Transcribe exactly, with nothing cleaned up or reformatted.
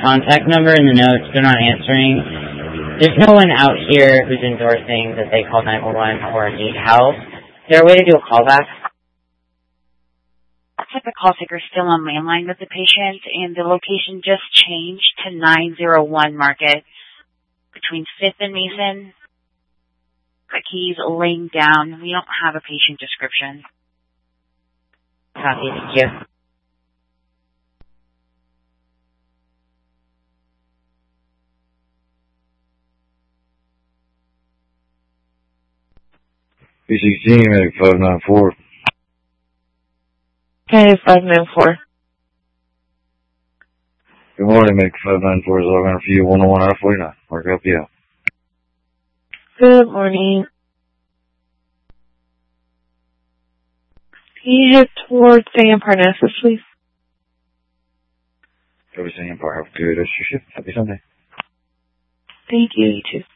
contact number in the notes. They're not answering. There's no one out here who's endorsing that they call nine one one or need help. Is there a way to do a callback? Looks like the call taker is still on landline with the patient, and the location just changed to nine oh one Market between fifth and Mason. The key's laying down. We don't have a patient description. Copy, thank you. B sixteen, medic five nine four. Okay, five nine four. Good morning, medic five nine four is logging for you one oh one out of forty-nine. Mark help you out. Good morning. Can you head towards San Parnassus, please? Go to San Par. Have a good rest of your shift. Happy Sunday. Thank you, you too.